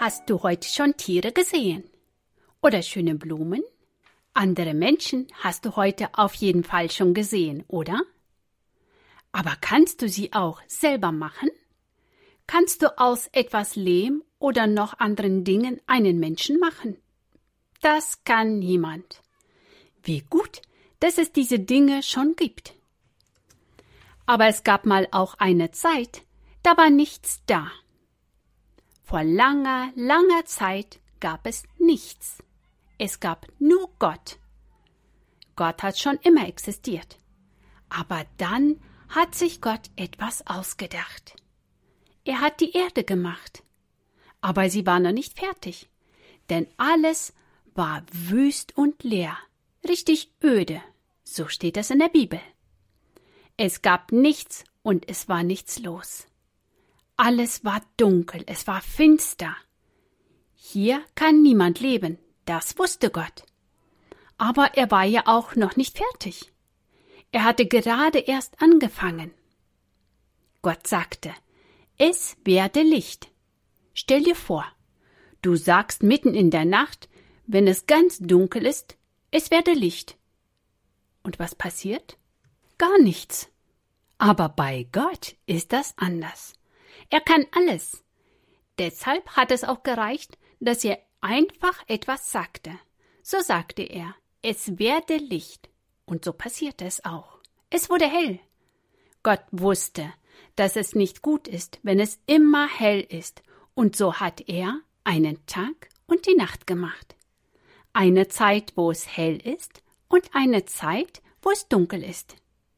Hast du heute schon Tiere gesehen? Oder schöne Blumen? Andere Menschen hast du heute auf jeden Fall schon gesehen, oder? Aber kannst du sie auch selber machen? Kannst du aus etwas Lehm oder noch anderen Dingen einen Menschen machen? Das kann niemand. Wie gut, dass es diese Dinge schon gibt. Aber es gab mal auch eine Zeit, da war nichts da. Vor langer, langer Zeit gab es nichts. Es gab nur Gott. Gott hat schon immer existiert. Aber dann hat sich Gott etwas ausgedacht. Er hat die Erde gemacht. Aber sie war noch nicht fertig, denn alles war wüst und leer, richtig öde, so steht es in der Bibel. Es gab nichts und es war nichts los. Alles war dunkel, es war finster. Hier kann niemand leben, das wusste Gott. Aber er war ja auch noch nicht fertig. Er hatte gerade erst angefangen. Gott sagte, es werde Licht. Stell dir vor, du sagst mitten in der Nacht, wenn es ganz dunkel ist, es werde Licht. Und was passiert? Gar nichts. Aber bei Gott ist das anders. Er kann alles. Deshalb hat es auch gereicht, dass er einfach etwas sagte. So sagte er, es werde Licht. Und so passierte es auch. Es wurde hell. Gott wusste, dass es nicht gut ist, wenn es immer hell ist. Und so hat er einen Tag und die Nacht gemacht. Eine Zeit, wo es hell ist und eine Zeit, wo es dunkel ist.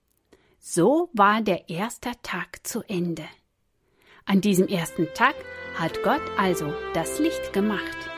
So war der erste Tag zu Ende. An diesem ersten Tag hat Gott also das Licht gemacht.